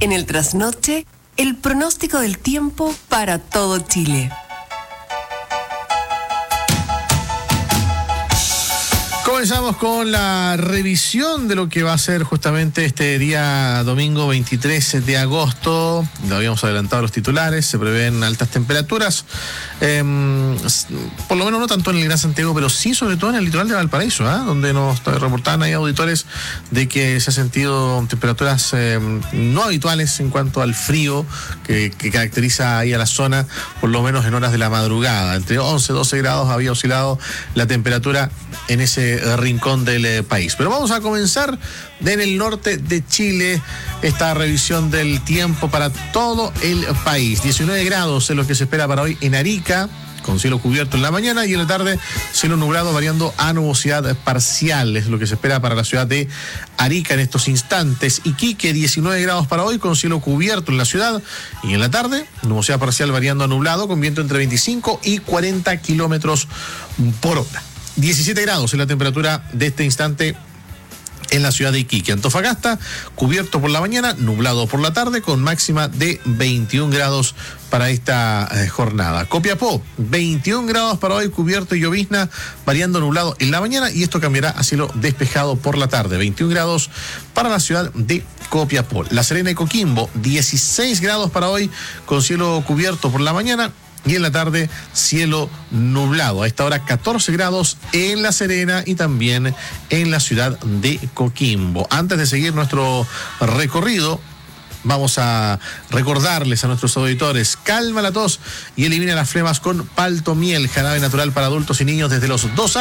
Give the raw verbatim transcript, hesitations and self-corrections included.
En el trasnoche, el pronóstico del tiempo para todo Chile. Comenzamos con la revisión de lo que va a ser justamente este día domingo veintitrés de agosto. Lo habíamos adelantado los titulares, se prevén altas temperaturas, eh, por lo menos no tanto en el Gran Santiago, pero sí sobre todo en el litoral de Valparaíso, ¿eh? Donde nos reportaban ahí auditores de que se han sentido temperaturas eh, no habituales en cuanto al frío que, que caracteriza ahí a la zona, por lo menos en horas de la madrugada. Entre once, doce grados había oscilado la temperatura en ese rincón del eh, país. Pero vamos a comenzar en el norte de Chile esta revisión del tiempo para todo el país. diecinueve grados es lo que se espera para hoy en Arica, con cielo cubierto en la mañana, y en la tarde cielo nublado variando a nubosidad parcial, es lo que se espera para la ciudad de Arica en estos instantes. Iquique, diecinueve grados para hoy con cielo cubierto en la ciudad, y en la tarde nubosidad parcial variando a nublado con viento entre veinticinco y cuarenta kilómetros por hora. diecisiete grados es la temperatura de este instante en la ciudad de Iquique. Antofagasta, cubierto por la mañana, nublado por la tarde, con máxima de veintiún grados para esta eh, jornada. Copiapó, veintiún grados para hoy, cubierto y llovizna, variando nublado en la mañana, y esto cambiará a cielo despejado por la tarde. veintiún grados para la ciudad de Copiapó. La Serena y Coquimbo, dieciséis grados para hoy, con cielo cubierto por la mañana, y en la tarde cielo nublado. A esta hora catorce grados en La Serena y también en la ciudad de Coquimbo. Antes de seguir nuestro recorrido, vamos a recordarles a nuestros auditores: calma la tos y elimina las flemas con Palto Miel, jarabe natural para adultos y niños desde los dos años.